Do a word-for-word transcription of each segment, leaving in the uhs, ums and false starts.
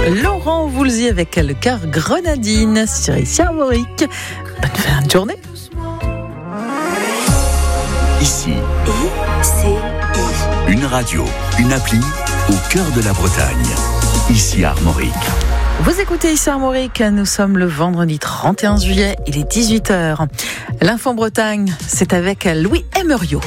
Laurent Voulzy avec le cœur grenadine sur ici Armorique. Bonne fin de journée. Ici, I C I. une radio, une appli au cœur de la Bretagne. Ici Armorique. Vous écoutez ici Armorique, nous sommes le vendredi trente et un juillet, il est dix-huit heures. L'info Bretagne, c'est avec Louis Emerio.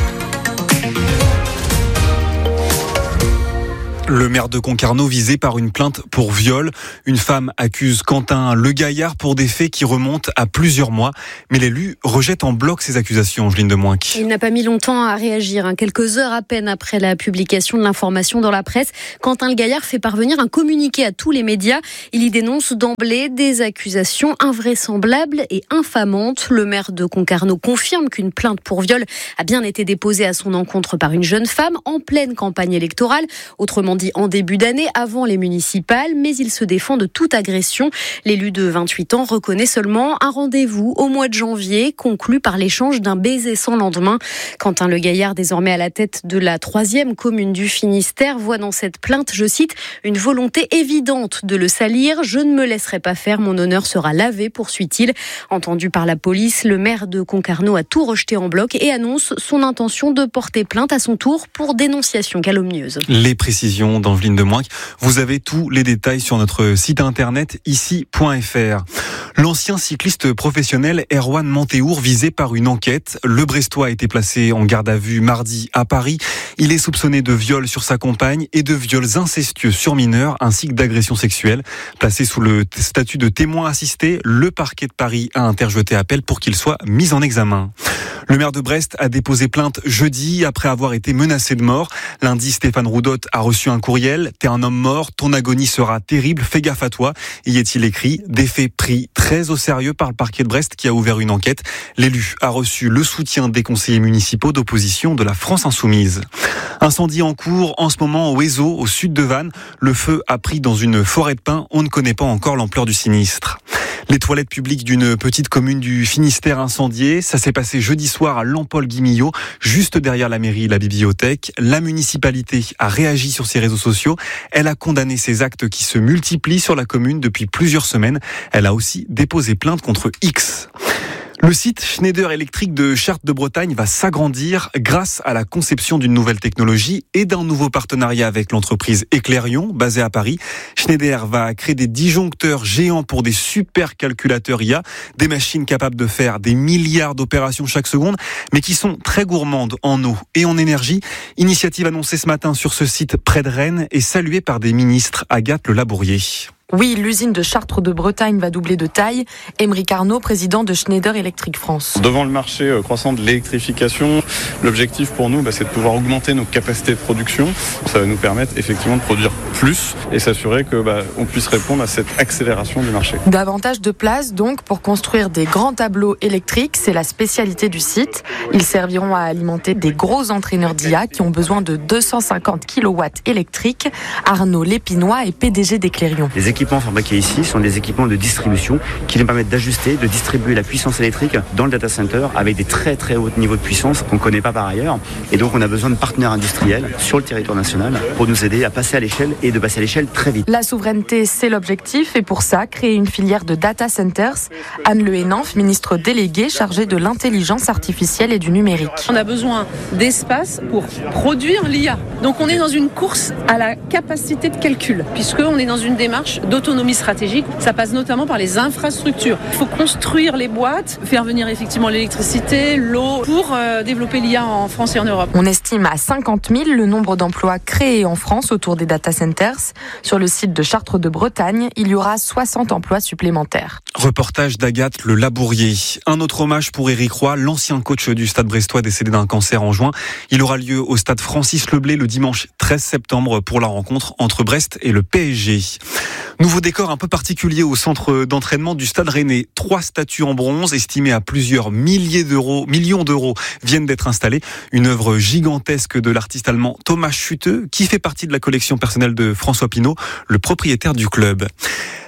Le maire de Concarneau visé par une plainte pour viol. Une femme accuse Quentin Le Gaillard pour des faits qui remontent à plusieurs mois. Mais l'élu rejette en bloc ces accusations, Angeline de Moinck. Il n'a pas mis longtemps à réagir. Hein. Quelques heures à peine après la publication de l'information dans la presse, Quentin Le Gaillard fait parvenir un communiqué à tous les médias. Il y dénonce d'emblée des accusations invraisemblables et infamantes. Le maire de Concarneau confirme qu'une plainte pour viol a bien été déposée à son encontre par une jeune femme en pleine campagne électorale. Autrement dit, en début d'année, avant les municipales, mais il se défend de toute agression. L'élu de vingt-huit ans reconnaît seulement un rendez-vous au mois de janvier, conclu par l'échange d'un baiser sans lendemain. Quentin Le Gaillard, désormais à la tête de la troisième commune du Finistère, voit dans cette plainte, je cite, une volonté évidente de le salir. Je ne me laisserai pas faire, mon honneur sera lavé, poursuit-il. Entendu par la police, le maire de Concarneau a tout rejeté en bloc et annonce son intention de porter plainte à son tour pour dénonciation calomnieuse. Les précisions d'Angeline de Moinck. Vous avez tous les détails sur notre site internet ici point f r. L'ancien cycliste professionnel Erwan Mantéour visé par une enquête. Le Brestois a été placé en garde à vue mardi à Paris. Il est soupçonné de viol sur sa compagne et de viols incestueux sur mineurs ainsi que d'agressions sexuelles. Placé sous le statut de témoin assisté, le parquet de Paris a interjeté appel pour qu'il soit mis en examen. Le maire de Brest a déposé plainte jeudi après avoir été menacé de mort. Lundi, Stéphane Roudotte a reçu un courriel. T'es un homme mort, ton agonie sera terrible, fais gaffe à toi. Y est-il écrit, des faits pris très au sérieux par le parquet de Brest qui a ouvert une enquête. L'élu a reçu le soutien des conseillers municipaux d'opposition de la France Insoumise. Incendie en cours en ce moment au Ouézo, au sud de Vannes. Le feu a pris dans une forêt de pins. On ne connaît pas encore l'ampleur du sinistre. Les toilettes publiques d'une petite commune du Finistère incendiées. Ça s'est passé jeudi soir à Lampol-Guimillot, juste derrière la mairie et la bibliothèque. La municipalité a réagi sur ses réseaux sociaux. Elle a condamné ces actes qui se multiplient sur la commune depuis plusieurs semaines. Elle a aussi déposé plainte contre X. Le site Schneider Electric de Chartres de Bretagne va s'agrandir grâce à la conception d'une nouvelle technologie et d'un nouveau partenariat avec l'entreprise Eclairion, basée à Paris. Schneider va créer des disjoncteurs géants pour des supercalculateurs I A, des machines capables de faire des milliards d'opérations chaque seconde, mais qui sont très gourmandes en eau et en énergie. Initiative annoncée ce matin sur ce site près de Rennes et saluée par des ministres. Agathe Le Labourier. Oui, l'usine de Chartres de Bretagne va doubler de taille. Aymeric Arnaud, président de Schneider Electric France. Devant le marché croissant de l'électrification, l'objectif pour nous, bah, c'est de pouvoir augmenter nos capacités de production. Ça va nous permettre effectivement de produire plus et s'assurer que bah, on puisse répondre à cette accélération du marché. Davantage de place donc pour construire des grands tableaux électriques, c'est la spécialité du site. Ils serviront à alimenter des gros entraîneurs d'I A qui ont besoin de deux cent cinquante kilowatts électriques. Arnaud Lépinois est P D G d'Eclairion. Les équipements fabriqués ici sont des équipements de distribution qui nous permettent d'ajuster, de distribuer la puissance électrique dans le data center avec des très très hauts niveaux de puissance qu'on ne connaît pas par ailleurs. Et donc on a besoin de partenaires industriels sur le territoire national pour nous aider à passer à l'échelle et de passer à l'échelle très vite. La souveraineté, c'est l'objectif et pour ça, créer une filière de data centers. Anne Le Hénanf, ministre déléguée chargée de l'intelligence artificielle et du numérique. On a besoin d'espace pour produire l'I A. Donc on est dans une course à la capacité de calcul puisqu'on est dans une démarche d'autonomie stratégique. Ça passe notamment par les infrastructures. Il faut construire les boîtes, faire venir effectivement l'électricité, l'eau pour euh, développer l'I A en France et en Europe. On estime à cinquante mille le nombre d'emplois créés en France autour des data centers. Sur le site de Chartres de Bretagne, il y aura soixante emplois supplémentaires. Reportage d'Agathe Le Labourier. Un autre hommage pour Éric Roy, l'ancien coach du Stade brestois décédé d'un cancer en juin. Il aura lieu au stade Francis Leblay le dimanche treize septembre pour la rencontre entre Brest et le P S G. Nouveau décor un peu particulier au centre d'entraînement du Stade Rennais. Trois statues en bronze estimées à plusieurs milliers d'euros, millions d'euros viennent d'être installées. Une œuvre gigantesque de l'artiste allemand Thomas Schütte qui fait partie de la collection personnelle de François Pinault, le propriétaire du club.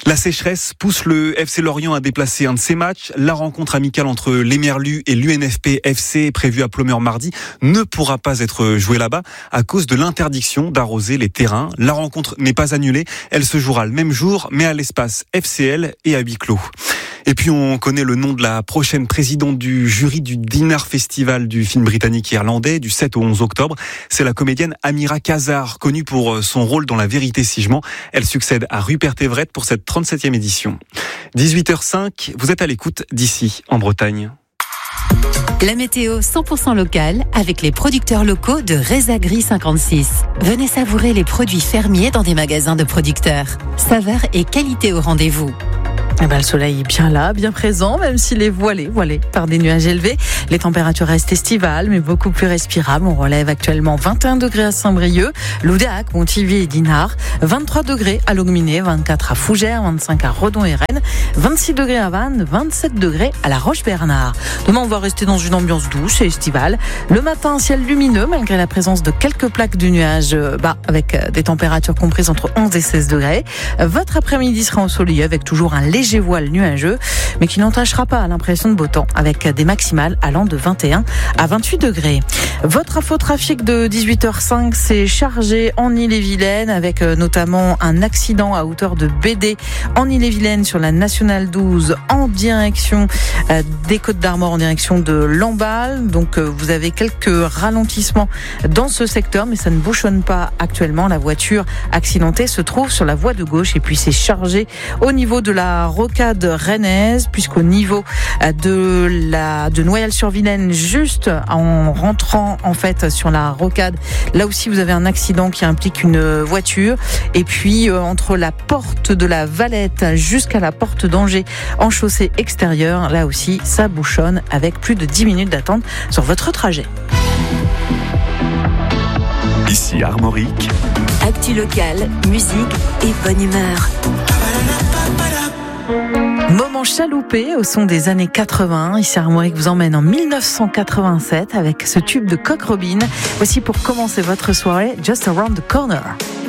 La sécheresse pousse le F C Lorient à déplacer un de ses matchs. La rencontre amicale entre les Merlus et l'U N F P F C prévue à Plomeur mardi ne pourra pas être jouée là-bas à cause de l'interdiction d'arroser les terrains. La rencontre n'est pas annulée, elle se jouera le même jour mais à l'espace F C L et à huis clos. Et puis on connaît le nom de la prochaine présidente du jury du Dinner Festival du film britannique et irlandais du sept au onze octobre. C'est la comédienne Amira Kazar, connue pour son rôle dans La Vérité si je mens. Elle succède à Rupert Everett pour cette trente-septième édition. dix-huit heures cinq, vous êtes à l'écoute d'ici en Bretagne. La météo cent pour cent locale avec les producteurs locaux de Rezagri cinquante-six. Venez savourer les produits fermiers dans des magasins de producteurs. Saveur et qualité au rendez-vous. Eh ben, le soleil est bien là, bien présent, même s'il est voilé, voilé par des nuages élevés. Les températures restent estivales, mais beaucoup plus respirables. On relève actuellement vingt et un degrés à Saint-Brieuc, Loudéac, Montivier et Dinard, vingt-trois degrés à Longminé, vingt-quatre à Fougères, vingt-cinq à Redon et Rennes, vingt-six degrés à Vannes, vingt-sept degrés à La Roche-Bernard. Demain, on va rester dans une ambiance douce et estivale. Le matin, ciel lumineux, malgré la présence de quelques plaques de nuages bas, avec des températures comprises entre onze et seize degrés. Votre après-midi sera ensoleillé avec toujours un léger Léger voile nuageux, mais qui n'entachera pas l'impression de beau temps, avec des maximales allant de vingt et un à vingt-huit degrés. Votre infotrafic de dix-huit heures cinq s'est chargé en Ille-et-Vilaine, avec notamment un accident à hauteur de B D en Ille-et-Vilaine sur la Nationale douze en direction des Côtes d'Armor, en direction de Lamballe. Donc vous avez quelques ralentissements dans ce secteur, mais ça ne bouchonne pas actuellement. La voiture accidentée se trouve sur la voie de gauche et puis c'est chargé au niveau de la rocade rennaise, puisqu'au niveau de la de Noyelles-sur-Vilaine, juste en rentrant en fait sur la rocade, là aussi vous avez un accident qui implique une voiture. Et puis euh, entre la porte de la Valette jusqu'à la porte d'Angers en chaussée extérieure, là aussi ça bouchonne avec plus de dix minutes d'attente sur votre trajet. Ici Armorique. Actu locale, musique et bonne humeur. Moment chaloupé au son des années quatre-vingts. Ici Armorique vous emmène en dix-neuf cent quatre-vingt-sept avec ce tube de Cock Robin. Voici pour commencer votre soirée Just Around the Corner.